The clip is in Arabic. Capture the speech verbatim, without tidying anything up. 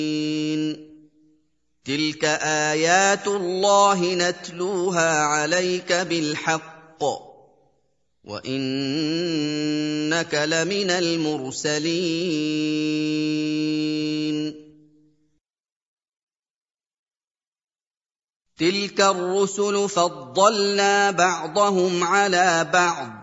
تِلْكَ آيَاتُ اللَّهِ نَتْلُوهَا عَلَيْكَ بِالْحَقِّ ۚ وَإِنَّكَ لَمِنَ الْمُرْسَلِينَ تِلْكَ الرُّسُلُ فَضَّلْنَا بَعْضَهُمْ عَلَىٰ بَعْضٍ ۘ